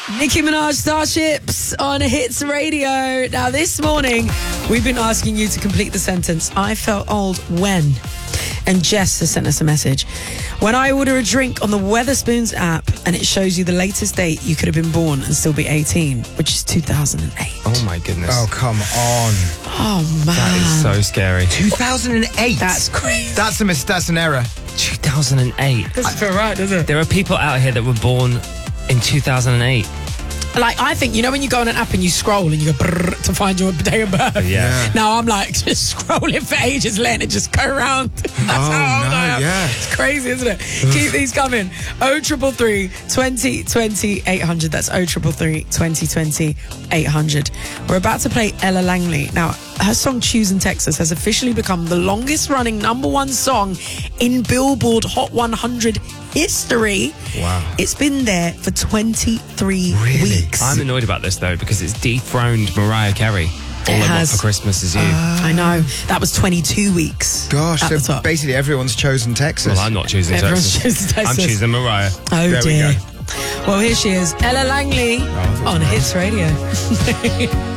Nicki Minaj, Starships on Hits Radio. Now, this morning, we've been asking you to complete the sentence, I felt old when? And Jess has sent us a message. When I order a drink on the Weatherspoons app and it shows you the latest date you could have been born and still be 18, which is 2008. Oh, my goodness. Oh, come on. Oh, man. That is so scary. 2008? That's crazy. That's an error. 2008. Doesn't feel right, does it? There are people out here that were born in 2008. Like, I think, you know when you go on an app and you scroll and you go brrr to find your day of birth? Yeah. Now I'm like just scrolling for ages, letting it just go around. That's how old I am. yeah. It's crazy, isn't it? Keep these coming. 0333 2020 800. That's 0333 2020 800. We're about to play Ella Langley. Now, her song Choosing Texas has officially become the longest running #1 song in Billboard Hot 100 history. Wow. It's been there for 23 weeks. I'm annoyed about this, though, because it's dethroned Mariah Carey. All I Want has. for Christmas Is You. I know. That was 22 weeks. Gosh, at the so top. basically everyone's chosen Texas. Well, I'm not choosing Everyone's Texas. choosing Texas. I'm choosing Mariah. Oh, There we dear. go. Well, here she is, Ella Langley on Hits Radio.